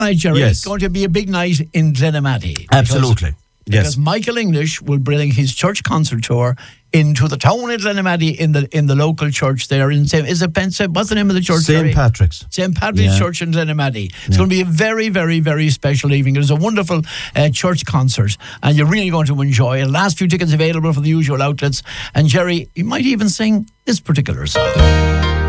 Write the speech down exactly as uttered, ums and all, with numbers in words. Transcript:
Right, Jerry. Yes. It's going to be a big night in Glenamaddy. Absolutely. Because Yes. Michael English will bring his church concert tour into the town of Glenamaddy in the in the local church there in Saint is it Pen- what's the name of the church? Saint Patrick's. Saint Patrick's Yeah. Church in Glenamaddy. It's Yeah. going to be a very, very, very special evening. It's a wonderful uh, church concert, and you're really going to enjoy it. Last few tickets available from the usual outlets. And Jerry, you might even sing this particular song.